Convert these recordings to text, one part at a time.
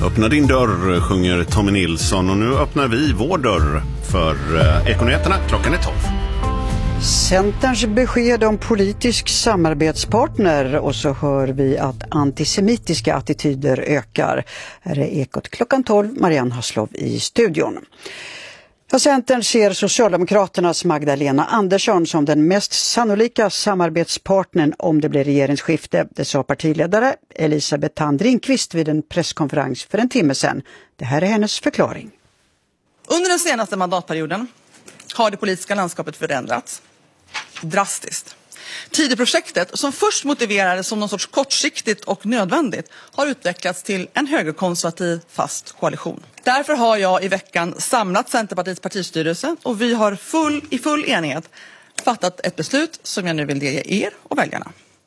Öppna din dörr, sjunger Tommy Nilsson, och nu öppnar vi vår dörr för Ekonyheterna. Klockan är 12. Centerns besked om politisk samarbetspartner, och så hör vi att antisemitiska attityder ökar. Här är Ekot klockan 12, Marianne Hasslov i studion. Centern ser Socialdemokraternas Magdalena Andersson som den mest sannolika samarbetspartnern om det blir regeringsskifte. Det sa partiledare Elisabeth Thand Ringqvist vid en presskonferens för en timme sedan. Det här är hennes förklaring. Under den senaste mandatperioden har det politiska landskapet förändrats drastiskt. Tidöprojektet, som först motiverades som någon sorts kortsiktigt och nödvändigt, har utvecklats till en högerkonservativ fast koalition. Därför har jag i veckan samlat Centerpartiets partistyrelse, och vi har i full enighet fattat ett beslut som jag nu vill delge er och väljarna.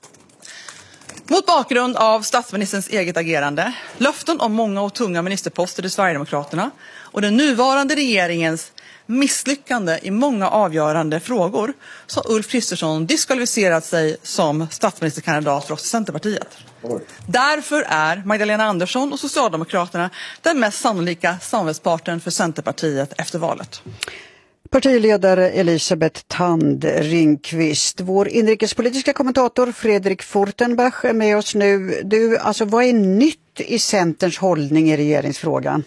Mot bakgrund av statsministerns eget agerande, löften om många och tunga ministerposter till Sverigedemokraterna och den nuvarande regeringens misslyckande i många avgörande frågor, så har Ulf Kristersson diskvalificerat sig som statsministerkandidat för oss i Centerpartiet. Därför är Magdalena Andersson och Socialdemokraterna den mest sannolika samarbetspartnern för Centerpartiet efter valet. Partiledare Elisabeth Thand Ringqvist. Vår inrikespolitiska kommentator Fredrik Furtenbach är med oss nu. Vad är nytt i Centerns hållning i regeringsfrågan?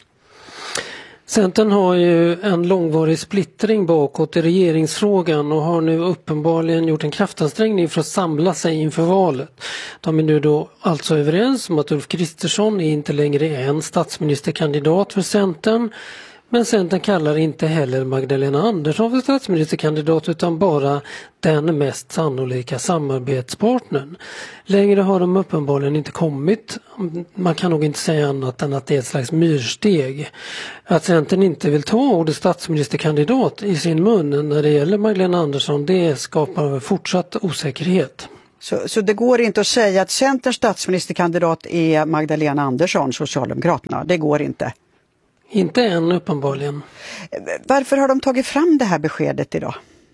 Centern har ju en långvarig splittring bakåt i regeringsfrågan och har nu uppenbarligen gjort en kraftansträngning för att samla sig inför valet. De är nu då alltså överens om att Ulf Kristersson är inte längre en statsministerkandidat för Centern. Men Centern kallar inte heller Magdalena Andersson för statsministerkandidat, utan bara den mest sannolika samarbetspartnern. Längre har de uppenbarligen inte kommit. Man kan nog inte säga annat än att det är ett slags myrsteg. Att Centern inte vill ta ordet statsministerkandidat i sin mun när det gäller Magdalena Andersson, det skapar fortsatt osäkerhet. Så det går inte att säga att Centerns statsministerkandidat är Magdalena Andersson, Socialdemokraterna. Det går inte. Inte än uppenbarligen. Varför har de tagit fram det här beskedet idag?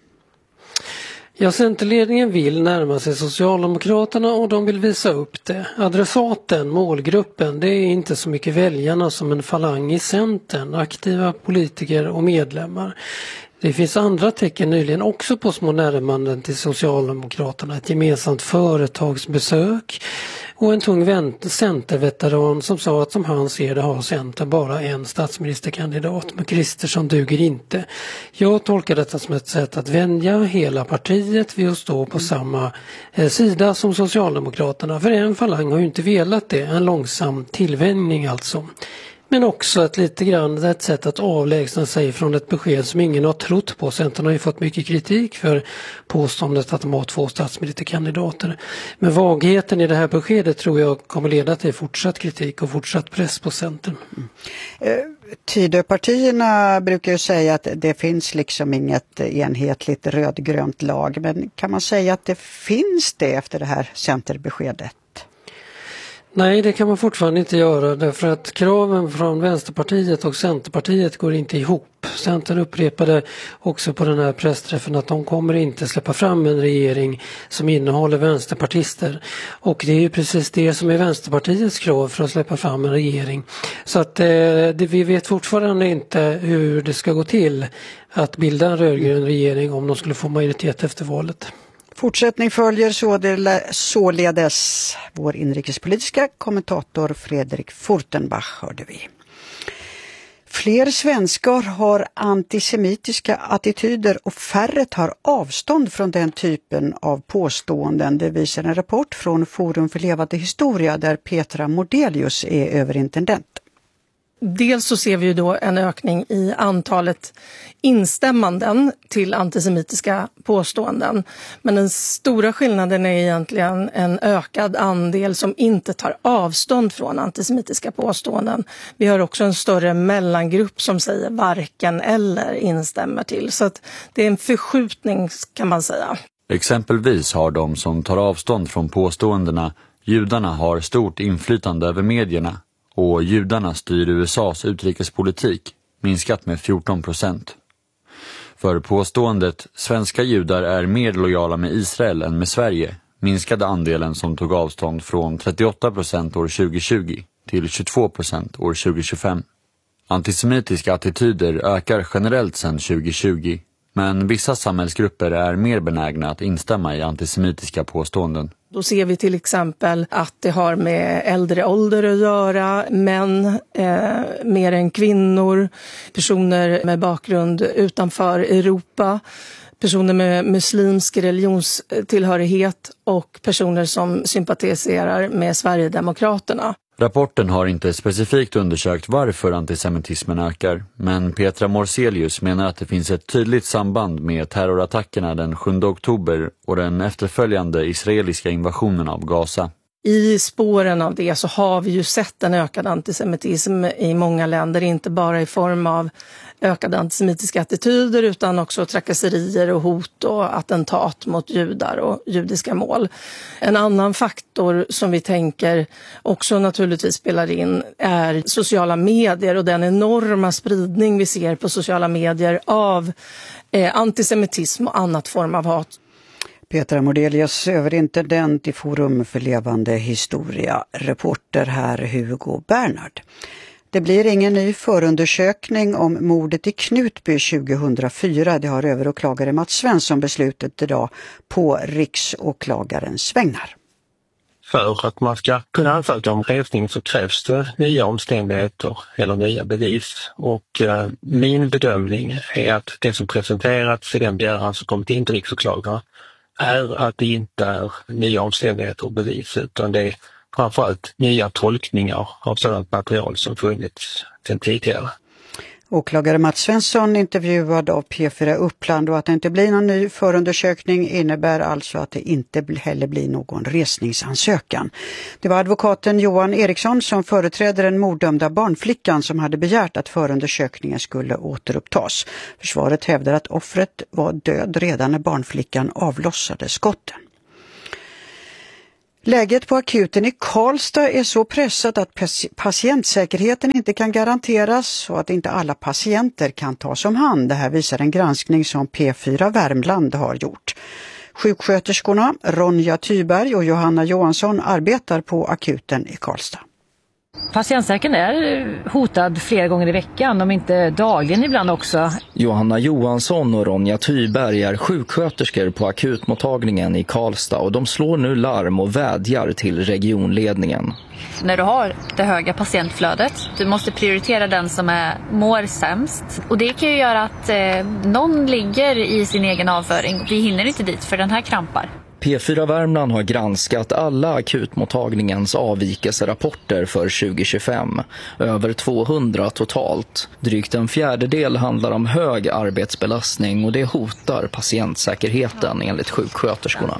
Ja, Centerledningen vill närma sig Socialdemokraterna och de vill visa upp det. Adressaten, målgruppen, det är inte så mycket väljarna som en falang i Centern, aktiva politiker och medlemmar. Det finns andra tecken nyligen också på små närmanden till Socialdemokraterna. Ett gemensamt företagsbesök och en tung centerveteran som sa att som han ser det har Centern bara en statsministerkandidat, men Kristersson duger inte. Jag tolkar detta som ett sätt att vänja hela partiet vid att stå på samma sida som Socialdemokraterna. För en falang har ju inte velat det, en långsam tillvänjning alltså. Men också ett sätt att avlägsna sig från ett besked som ingen har trott på. Centern har ju fått mycket kritik för påståendet att de har 2 statsministerkandidater. Men vagheten i det här beskedet tror jag kommer leda till fortsatt kritik och fortsatt press på Centern. Tidöpartierna brukar ju säga att det finns liksom inget enhetligt rödgrönt lag. Men kan man säga att det finns det efter det här centerbeskedet? Nej, det kan man fortfarande inte göra därför att kraven från Vänsterpartiet och Centerpartiet går inte ihop. Centern upprepade också på den här pressträffen att de kommer inte släppa fram en regering som innehåller vänsterpartister. Och det är ju precis det som är Vänsterpartiets krav för att släppa fram en regering. Så att vi vet fortfarande inte hur det ska gå till att bilda en rödgrön regering om de skulle få majoritet efter valet. Fortsättning följer således. Vår inrikespolitiska kommentator Fredrik Furtenbach hörde vi. Fler svenskar har antisemitiska attityder och färre tar avstånd från den typen av påståenden. Det visar en rapport från Forum för levande historia där Petra Mordelius är överintendent. Dels så ser vi ju då en ökning i antalet instämmanden till antisemitiska påståenden. Men den stora skillnaden är egentligen en ökad andel som inte tar avstånd från antisemitiska påståenden. Vi har också en större mellangrupp som säger varken eller instämmer till. Så att det är en förskjutning kan man säga. Exempelvis har de som tar avstånd från påståendena judarna har stort inflytande över medierna och judarna styr USAs utrikespolitik minskat med 14%. För påståendet svenska judar är mer lojala med Israel än med Sverige minskade andelen som tog avstånd från 38% år 2020 till 22% år 2025. Antisemitiska attityder ökar generellt sedan 2020, men vissa samhällsgrupper är mer benägna att instämma i antisemitiska påståenden. Då ser vi till exempel att det har med äldre ålder att göra, män mer än kvinnor, personer med bakgrund utanför Europa, personer med muslimsk religionstillhörighet och personer som sympatiserar med Sverigedemokraterna. Rapporten har inte specifikt undersökt varför antisemitismen ökar, men Petra Morselius menar att det finns ett tydligt samband med terrorattackerna den 7 oktober och den efterföljande israeliska invasionen av Gaza. I spåren av det så har vi ju sett en ökad antisemitism i många länder, inte bara i form av ökade antisemitiska attityder utan också trakasserier och hot och attentat mot judar och judiska mål. En annan faktor som vi tänker också naturligtvis spelar in är sociala medier och den enorma spridning vi ser på sociala medier av antisemitism och annat form av hat. Petra Mordelius, överintendent i Forum för levande historia, reporter här Hugo Bernhard. Det blir ingen ny förundersökning om mordet i Knutby 2004. Det har överåklagare Mats Svensson beslutat idag på riksåklagarens vägnar. För att man ska kunna ansöka om resning så krävs det nya omständigheter eller nya bevis. Och min bedömning är att det som presenterats i den begäran som kommit in till riksåklagaren är att det inte är nya omständigheter och bevis utan det är framförallt nya tolkningar av sådant material som funnits sedan tidigare. Åklagare Mats Svensson intervjuad av P4 Uppland och att det inte blir någon ny förundersökning innebär alltså att det inte heller blir någon resningsansökan. Det var advokaten Johan Eriksson som företräder den morddömda barnflickan som hade begärt att förundersökningen skulle återupptas. Försvaret hävdar att offret var död redan när barnflickan avlossade skotten. Läget på akuten i Karlstad är så pressat att patientsäkerheten inte kan garanteras och att inte alla patienter kan tas om hand. Det här visar en granskning som P4 Värmland har gjort. Sjuksköterskorna Ronja Thyberg och Johanna Johansson arbetar på akuten i Karlstad. Patientsäkerheten är hotad flera gånger i veckan, om inte dagligen ibland också. Johanna Johansson och Ronja Thyberg är sjuksköterskor på akutmottagningen i Karlstad och de slår nu larm och vädjar till regionledningen. När du har det höga patientflödet, du måste prioritera den som mår sämst. Och det kan ju göra att någon ligger i sin egen avföring. Vi hinner inte dit för den här krampar. P4 Värmland har granskat alla akutmottagningens avvikelserapporter för 2025. Över 200 totalt. Drygt en fjärdedel handlar om hög arbetsbelastning och det hotar patientsäkerheten enligt sjuksköterskorna.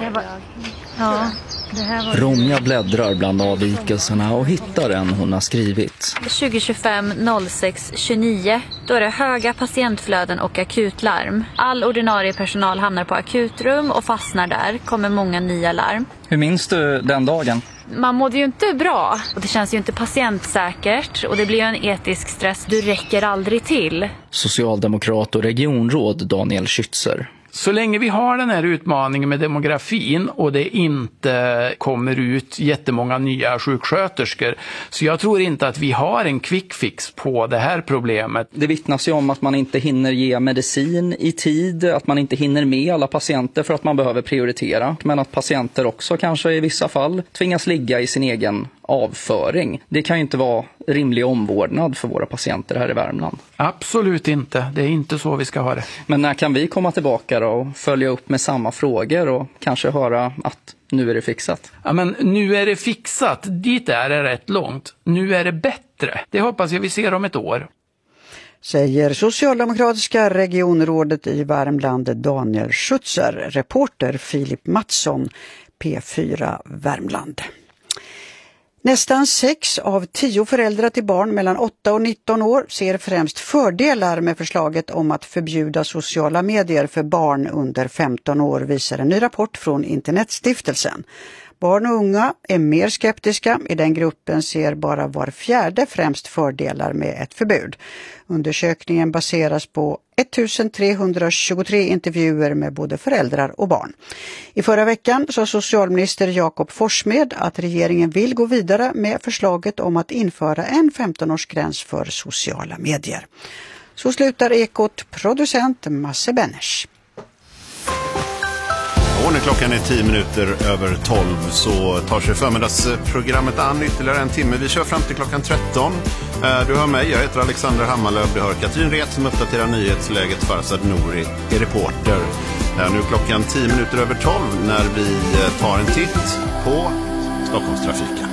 Ronja bläddrar bland avvikelserna och hittar en hon har skrivit. 2025 06 29, då är det höga patientflöden och akutlarm. All ordinarie personal hamnar på akutrum och fastnar där. Kommer många nya larm. Hur minns du den dagen? Man mådde ju inte bra och det känns ju inte patientsäkert och det blir ju en etisk stress. Du räcker aldrig till. Socialdemokrat och regionråd Daniel Schützer. Så länge vi har den här utmaningen med demografin och det inte kommer ut jättemånga nya sjuksköterskor, så jag tror inte att vi har en quick fix på det här problemet. Det vittnas ju om att man inte hinner ge medicin i tid, att man inte hinner med alla patienter för att man behöver prioritera, men att patienter också kanske i vissa fall tvingas ligga i sin egen avföring. Det kan ju inte vara rimlig omvårdnad för våra patienter här i Värmland. Absolut inte. Det är inte så vi ska ha det. Men när kan vi komma tillbaka då och följa upp med samma frågor och kanske höra att nu är det fixat? Ja, men nu är det fixat. Dit är det rätt långt. Nu är det bättre. Det hoppas jag vi ser om ett år. Säger socialdemokratiska regionrådet i Värmland Daniel Schützer. Reporter Filip Mattsson, P4 Värmland. Nästan 6 av 10 föräldrar till barn mellan 8 och 19 år ser främst fördelar med förslaget om att förbjuda sociala medier för barn under 15 år, visar en ny rapport från Internetstiftelsen. Barn och unga är mer skeptiska. I den gruppen ser bara var fjärde främst fördelar med ett förbud. Undersökningen baseras på 1323 intervjuer med både föräldrar och barn. I förra veckan sa socialminister Jakob Forssmed att regeringen vill gå vidare med förslaget om att införa en 15-årsgräns för sociala medier. Så slutar Ekot, producent Masse Benners. Och när klockan är 10 minuter över 12 så tar sig förmiddagsprogrammet an ytterligare en timme. Vi kör fram till klockan 13. Du hör mig, jag heter Alexander Hammarlöf. Du hör Katrin Ret som uppdaterar nyhetsläget. Farsad Nouri är reporter. Nu klockan 10 minuter över 12 när vi tar en titt på Stockholmstrafiken.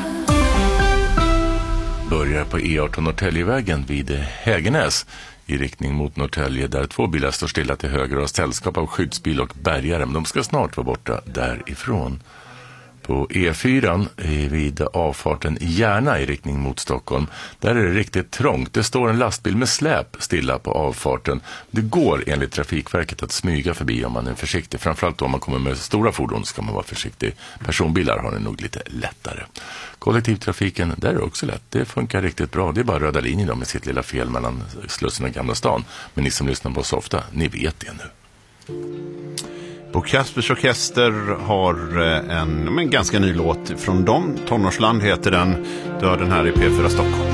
Börjar på E18 Norrtäljevägen vid Hägernäs i riktning mot Norrtälje där 2 bilar står stilla till höger och har sällskap av skyddsbil och bärgare, men de ska snart vara borta därifrån. På E4 vid avfarten Järna i riktning mot Stockholm, där är det riktigt trångt. Det står en lastbil med släp stilla på avfarten. Det går enligt Trafikverket att smyga förbi om man är försiktig. Framförallt om man kommer med stora fordon ska man vara försiktig. Personbilar har det nog lite lättare. Kollektivtrafiken, där är det också lätt. Det funkar riktigt bra. Det är bara röda linjen med sitt lilla fel mellan Slussen och Gamla stan. Men ni som lyssnar på oss ofta, ni vet det nu. Bo Kaspers Orkester har en ganska ny låt från dem. Tonårsland heter den. Du hör den här i P4 Stockholm.